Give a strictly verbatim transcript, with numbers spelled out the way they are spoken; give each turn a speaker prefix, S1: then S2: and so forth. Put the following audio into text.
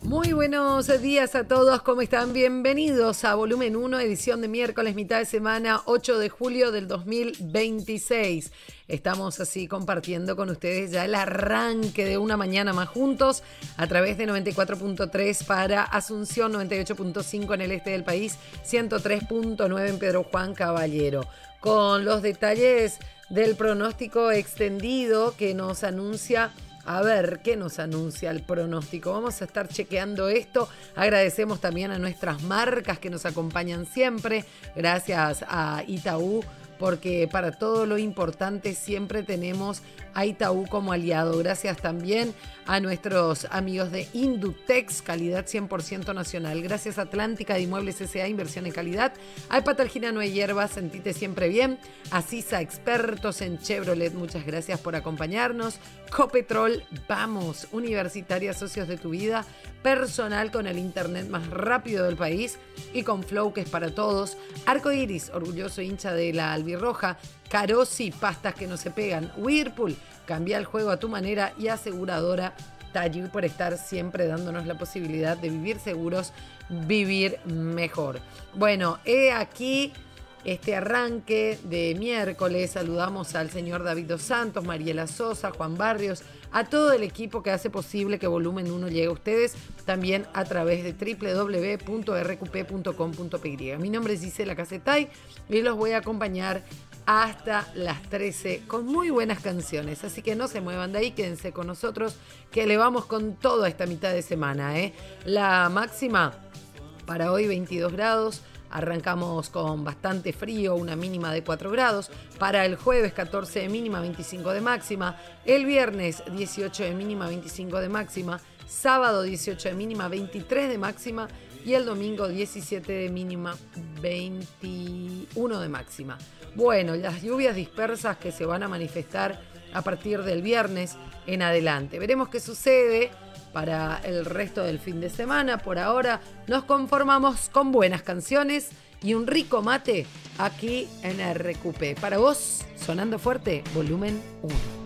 S1: Muy buenos días a todos, ¿cómo están? Bienvenidos a Volumen uno, edición de miércoles, mitad de semana, ocho de julio del dos mil veintiséis. Estamos así compartiendo con ustedes ya el arranque de una mañana más juntos a través de noventa y cuatro punto tres para Asunción, noventa y ocho punto cinco en el este del país, ciento tres punto nueve en Pedro Juan Caballero. Con los detalles del pronóstico extendido que nos anuncia... A ver, ¿qué nos anuncia el pronóstico? Vamos a estar chequeando esto. Agradecemos también a nuestras marcas que nos acompañan siempre. Gracias a Itaú, porque para todo lo importante siempre tenemos a Itaú como aliado. Gracias también a nuestros amigos de Indutex, calidad cien por ciento nacional. Gracias a Atlántica de Inmuebles S A, inversión en calidad. A Epatalgina No hay hierbas, sentite siempre bien. A Sisa, expertos en Chevrolet, muchas gracias por acompañarnos. Copetrol, vamos, Universitaria, socios de tu vida. Personal con el internet más rápido del país y con Flow, que es para todos. Arco Iris, orgulloso hincha de la albirroja. Carosi, pastas que no se pegan. Whirlpool, cambia el juego a tu manera. Y aseguradora Tallí, por estar siempre dándonos la posibilidad de vivir seguros, vivir mejor. Bueno, he aquí este arranque de miércoles. Saludamos al señor David Dos Santos, Mariela Sosa, Juan Barrios, a todo el equipo que hace posible que Volumen uno llegue a ustedes, también a través de doble u doble u doble u punto erre cu pe punto com punto pe ye. Mi nombre es Gisela Casetay y los voy a acompañar hasta las trece con muy buenas canciones, así que no se muevan de ahí, quédense con nosotros que le vamos con toda esta mitad de semana, ¿eh? La máxima para hoy veintidós grados. Arrancamos con bastante frío, una mínima de cuatro grados. Para el jueves catorce de mínima, veinticinco de máxima. El viernes dieciocho de mínima, veinticinco de máxima. Sábado dieciocho de mínima, veintitrés de máxima. Y el domingo diecisiete de mínima, veintiuno de máxima. Bueno, las lluvias dispersas que se van a manifestar a partir del viernes en adelante. Veremos qué sucede para el resto del fin de semana. Por ahora nos conformamos con buenas canciones y un rico mate aquí en erre cu pe. Para vos, sonando fuerte, Volumen uno.